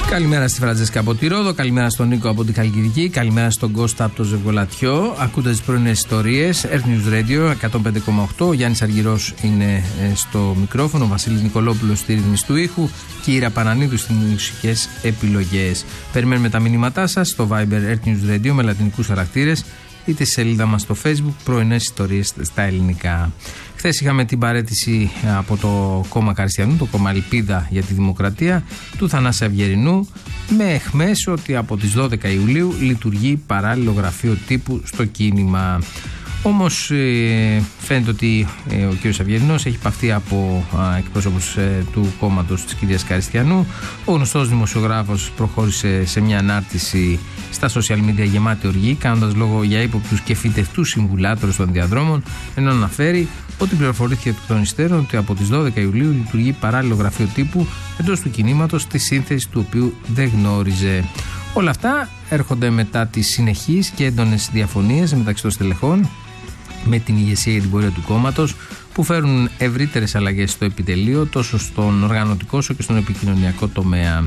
Καλημέρα στη Φραντζέσκα από τη Ρόδο, καλημέρα στον Νίκο από τη Χαλκιδική, καλημέρα στον Κώστα από το Ζευγολατιό. Ακούτε τις πρωινές ιστορίες, Earth News Radio 105,8. Ο Γιάννης Αργυρός είναι στο μικρόφωνο, ο Βασίλης Νικολόπουλος στη ρύθμιση του ήχου και η Ήρα Πανανίδου στις μουσικές επιλογές. Περιμένουμε τα μηνύματά σας στο Viber Earth News Radio με λατινικούς χαρακτήρες, είτε στη σελίδα μας στο Facebook, πρωινές ιστορίες στα ελληνικά. Χθες είχαμε την παραίτηση από το κόμμα Καριστιανού, το κόμμα Ελπίδα για τη Δημοκρατία, του Θανάση Αυγερινού, με εχμές ότι από τις 12 Ιουλίου λειτουργεί παράλληλο γραφείο τύπου στο κίνημα. Όμως φαίνεται ότι ο κ. Αυγερινός έχει παυτεί από εκπρόσωπους του κόμματος της κυρίας Καριστιανού. Ο γνωστός δημοσιογράφος προχώρησε σε μια ανάρτηση στα social media γεμάτη οργή, κάνοντας λόγο για ύποπτους και φυτευτούς συμβουλάτορες των διαδρόμων, ενώ αναφέρει ότι πληροφορήθηκε εκ των υστέρων ότι από τις 12 Ιουλίου λειτουργεί παράλληλο γραφείο τύπου εντός του κινήματος, τη σύνθεση του οποίου δεν γνώριζε. Όλα αυτά έρχονται μετά τις συνεχείς και έντονες διαφωνίες μεταξύ των στελεχών με την ηγεσία για την πορεία του κόμματος, που φέρουν ευρύτερες αλλαγές στο επιτελείο, τόσο στον οργανωτικό όσο και στον επικοινωνιακό τομέα.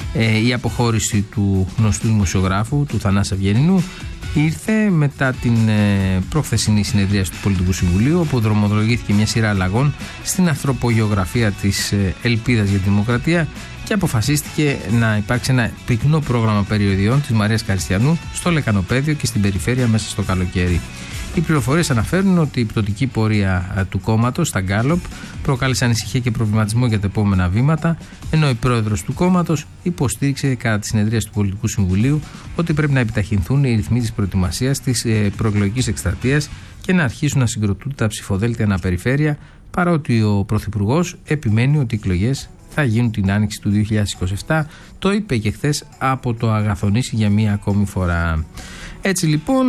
Η αποχώρηση του γνωστού δημοσιογράφου, του Θανάση Αυγερινού, ήρθε μετά την προχθεσινή συνεδρίαση του Πολιτικού Συμβουλίου, όπου δρομολογήθηκε μια σειρά αλλαγών στην ανθρωπογεωγραφία της Ελπίδας για τη Δημοκρατία και αποφασίστηκε να υπάρξει ένα πυκνό πρόγραμμα περιοδιών της Μαρίας Καριστιανού στο Λεκανοπέδιο και στην περιφέρεια μέσα στο καλοκαίρι. Οι πληροφορίες αναφέρουν ότι η πτωτική πορεία του κόμματος στα Γκάλοπ προκάλεσε ανησυχία και προβληματισμό για τα επόμενα βήματα, ενώ η πρόεδρος του κόμματος υποστήριξε κατά τη συνεδρία του Πολιτικού Συμβουλίου ότι πρέπει να επιταχυνθούν οι ρυθμοί της προετοιμασίας της προεκλογικής εκστρατείας και να αρχίσουν να συγκροτούν τα ψηφοδέλτια αναπεριφέρεια, παρότι ο Πρωθυπουργός επιμένει ότι οι εκλογές θα γίνουν την άνοιξη του 2027. Το είπε και χθες από το Αγαθονήσι για μία ακόμη φορά. Έτσι λοιπόν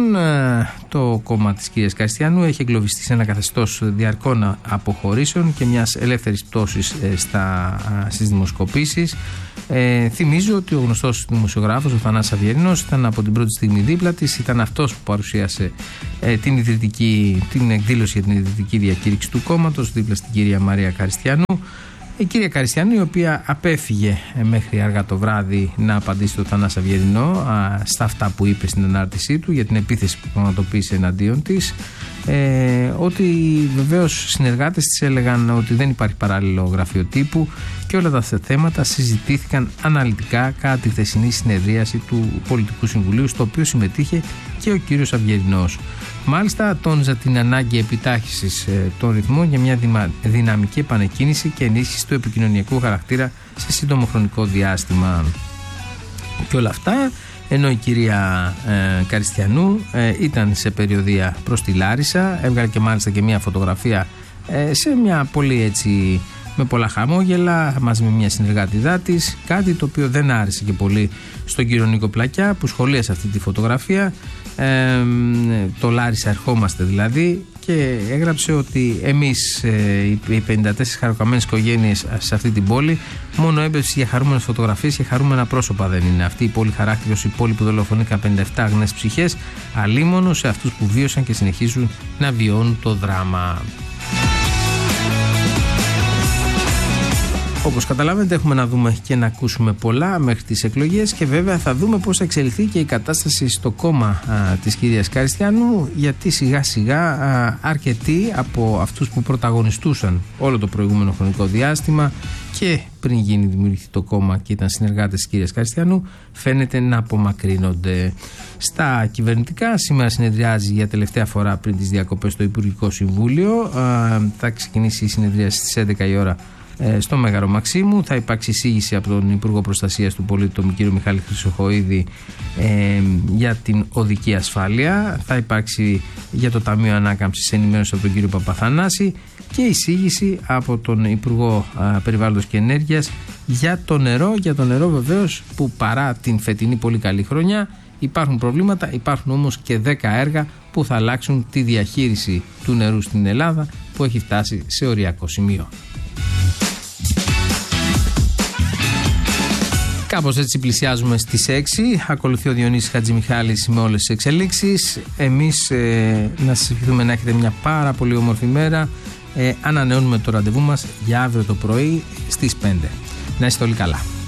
το κόμμα της κυρίας Καριστιανού έχει εγκλωβιστεί σε ένα καθεστώς διαρκών αποχωρήσεων και μιας ελεύθερης πτώσης στις δημοσκοπήσεις. Θυμίζω ότι ο γνωστός δημοσιογράφος, ο Θανάσης Αυγερινός, ήταν από την πρώτη στιγμή δίπλα της, ήταν αυτός που παρουσίασε την εκδήλωση για την ιδρυτική διακήρυξη του κόμματος δίπλα στην κυρία Μαρία Καριστιανού. Η κυρία Καριστιανού, η οποία απέφυγε μέχρι αργά το βράδυ να απαντήσει στο Θανάση Αυγερινό στα αυτά που είπε στην ανάρτησή του για την επίθεση που πραγματοποίησε εναντίον της, ότι βεβαίως συνεργάτες της έλεγαν ότι δεν υπάρχει παράλληλο γραφείο τύπου και όλα τα θέματα συζητήθηκαν αναλυτικά κατά τη χθεσινή συνεδρίαση του Πολιτικού Συμβουλίου, στο οποίο συμμετείχε και ο κύριος Αυγερινός. Μάλιστα τόνιζα την ανάγκη επιτάχυσης των ρυθμών για μια δυναμική επανεκκίνηση και ενίσχυση του επικοινωνιακού χαρακτήρα σε σύντομο χρονικό διάστημα. Και όλα αυτά ενώ η κυρία Καριστιανού ήταν σε περιοδεία προς τη Λάρισα, έβγαλε και μάλιστα και μια φωτογραφία σε μια πολύ έτσι με πολλά χαμόγελα μαζί με μια συνεργάτιδά της, κάτι το οποίο δεν άρεσε και πολύ στον κύριο Νίκο Πλακιά, που σχολίασε αυτή τη φωτογραφία, το Λάρισα ερχόμαστε δηλαδή, και έγραψε ότι εμείς οι 54 χαροκαμένες οικογένειες σε αυτή την πόλη μόνο έμπνευση για χαρούμενες φωτογραφίες και χαρούμενα πρόσωπα δεν είναι. Αυτή η πόλη χαράκτηκε ως η πόλη που δολοφονήκαν 57 αγνές ψυχές, αλίμονο σε αυτούς που βίωσαν και συνεχίζουν να βιώνουν το δράμα. Όπως καταλαβαίνετε, έχουμε να δούμε και να ακούσουμε πολλά μέχρι τις εκλογές και βέβαια θα δούμε πώς θα εξελιχθεί και η κατάσταση στο κόμμα της κυρίας Καριστιανού, γιατί σιγά σιγά αρκετοί από αυτούς που πρωταγωνιστούσαν όλο το προηγούμενο χρονικό διάστημα και πριν δημιουργηθεί το κόμμα και ήταν συνεργάτες της κυρίας Καριστιανού, φαίνεται να απομακρύνονται. Στα κυβερνητικά, σήμερα συνεδριάζει για τελευταία φορά πριν τις διακοπές το Υπουργικό Συμβούλιο. Θα ξεκινήσει η συνεδρία στις 11 η ώρα στο Μέγαρο Μαξίμου. Θα υπάρξει εισήγηση από τον Υπουργό Προστασίας του Πολίτη, τον κύριο Μιχάλη Χρυσοχοΐδη, για την οδική ασφάλεια. Θα υπάρξει για το Ταμείο Ανάκαμψης ενημέρωση από τον κύριο Παπαθανάση και εισήγηση από τον Υπουργό Περιβάλλοντος και Ενέργειας για το νερό. Για το νερό βεβαίως, που παρά την φετινή πολύ καλή χρονιά υπάρχουν προβλήματα, υπάρχουν όμως και 10 έργα που θα αλλάξουν τη διαχείριση του νερού στην Ελλάδα, που έχει φτάσει σε οριακό σημείο. Κάπως έτσι πλησιάζουμε στις 6. Ακολουθεί ο Διονύσης Χατζημιχάλης με όλες τις εξελίξεις. Εμείς να σας ευχηθούμε να έχετε μια πάρα πολύ όμορφη μέρα. Ανανεώνουμε το ραντεβού μας για αύριο το πρωί στις 5. Να είστε όλοι καλά.